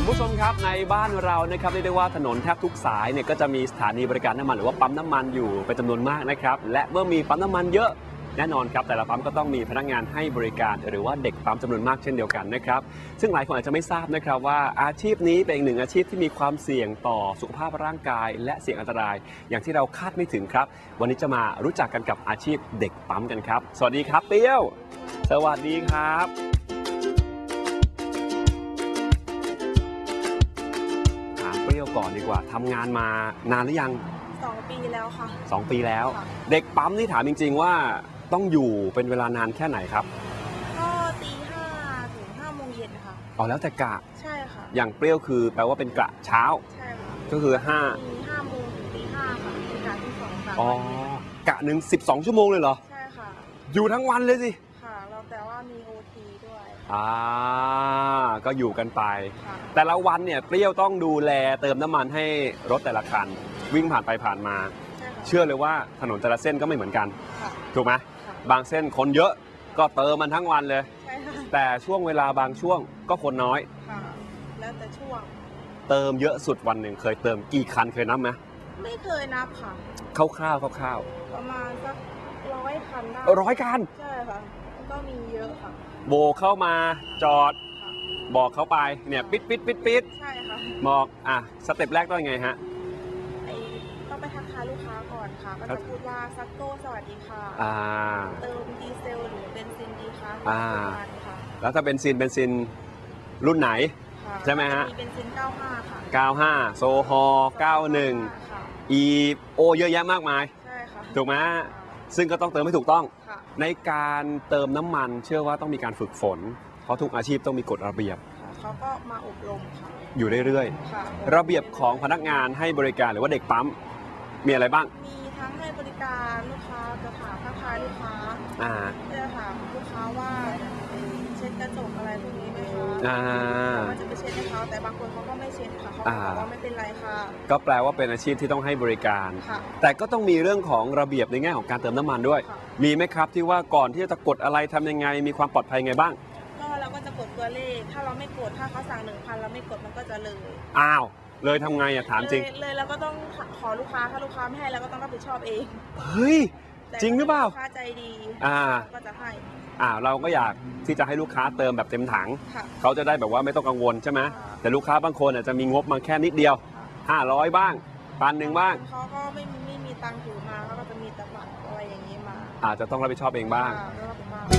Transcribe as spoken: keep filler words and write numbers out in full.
ผู้ชมครับในบ้านเรานะครับเรียกได้ว่าถนนแทบทุกสายเนี่ยก็จะมีสถานีบริการน้ำมันหรือว่าปั๊มน้ำมันอยู่เป็นจำนวนมากนะครับและเมื่อมีปั๊มน้ำมันเยอะแน่นอนครับแต่ละปั๊มก็ต้องมีพนักงานให้บริการหรือว่าเด็กปั๊มจำนวนมากเช่นเดียวกันนะครับซึ่งหลายคนอาจจะไม่ทราบนะครับว่าอาชีพนี้เป็นอีกหนึ่งอาชีพที่มีความเสี่ยงต่อสุขภาพร่างกายและเสี่ยงอันตรายอย่างที่เราคาดไม่ถึงครับวันนี้จะมารู้จักกันกับอาชีพเด็กปั๊มกันครับสวัสดีครับเปรี้ยวสวัสดีครับเปรี้ยวก่อนดีกว่าทำงานมานานหรือยังสองปีแล้วค่ะสองปีแล้วเด็กปั๊มนี่ถามจริงๆว่าต้องอยู่เป็นเวลานานแค่ไหนครับก็ตีห้าถึงห้าโมงเย็นค่ะอ๋อแล้วแต่กะใช่ค่ะอย่างเปรี้ยวคือแปลว่าเป็นกะเช้าใช่ค่ะก็คือห้ามีห้าโมงถึงตีห้าค่ะเป็นกะที่สองค่ะอ๋อกะหนึ่งสิบสองชั่วโมงเลยเหรอใช่ค่ะอยู่ทั้งวันเลยสิค่ะเราแต่ว่ามีโอทีด้วยอ่าก็อยู่กันไปแต่ละวันเนี่ยเปรี้ยวต้องดูแลเติมน้ำมันให้รถแต่ละคันวิ่งผ่านไปผ่านมาเชื่อเลยว่าถนนแต่ละเส้นก็ไม่เหมือนกันถูกไหมบางเส้นคนเยอะก็เติมมันทั้งวันเลยแต่ช่วงเวลาบางช่วงก็คนน้อยแล้วแต่ช่วงเติมเยอะสุดวันหนึ่งเคยเติมกี่คันเคยนับไหมไม่เคยนับค่ะคร่าวๆคร่าวๆประมาณสักร้อยคันได้ร้อยคันใช่ค่ะก็มีเยอะค่ะโบเข้ามาจอดบอกเขาไปเนี่ยปิดปิดปิดปิดใช่ค่ะบอกอ่ะสเต็ปแรกต้องยังไงฮะต้องไปทักทายลูกค้าก่อนค่ะก็จะพูดว่าซักโก้สวัสดีค่ะเติมดีเซลหรือเบนซินดีคะอ่าแล้วถ้าเบนซินเบนซินรุ่นไหนใช่ไหมฮะมีเบนซินเก้าห้าค่ะเก้าห้าโซฮอเก้าหนึ่งอีโอเยอะแยะมากมายใช่ค่ะถูกไหมซึ่งก็ต้องเติมให้ถูกต้องในการเติมน้ำมันเชื่อว่าต้องมีการฝึกฝนเพราะทุกอาชีพต้องมีกฎระเบียบเขาก็มาอบรมค่ะอยู่เรื่อยๆระเบียบของพนักงานให้บริการหรือว่าเด็กปั๊มมีอะไรบ้างมีทั้งให้บริการลูกค้าจะถามทักทายลูกค้าอ่าจะถามลูกค้าว่าเช็ดกระจกอะไรพวกนี้ไหมคะอ่ามันจะไปเช็ดให้เขาแต่บางคนเขาก็ไม่เช็ดค่ะเขาบอกว่าไม่เป็นไรค่ะก็แปลว่าเป็นอาชีพที่ต้องให้บริการแต่ก็ต้องมีเรื่องของระเบียบในแง่ของการเติมน้ำมันด้วยมีไหมครับที่ว่าก่อนที่จะกดอะไรทำยังไงมีความปลอดภัยไงบ้างก็เราก็จะกดตัวเลขถ้าเราไม่กดถ้าเขาสั่งหนึ่งพันเราไม่กดมันก็จะเลยอ้าวเลยทำไงอะถามจริงเลยเราก็ต้องขอลูกค้าถ้าลูกค้าไม่ให้เราก็ต้องรับผิดชอบเองเฮ้ยจริงหรือเปล่าลูกค้าใจดีอ่าก็จะให้อ่าเราก็อยากที่จะให้ลูกค้าเติมแบบเต็มถังเขาจะได้แบบว่าไม่ต้องกังวลใช่ไหมแต่ลูกค้าบางคนอาจจะมีงบมาแค่นิดเดียวห้าร้อยบ้างพันหนึ่งบ้างเขาก็ไม่มีไม่มีตังค์ถือมาเขาก็จะมีแต่บัตรอะไรอย่างนี้มาอาจจะต้องรับผิดชอบเองบ้าง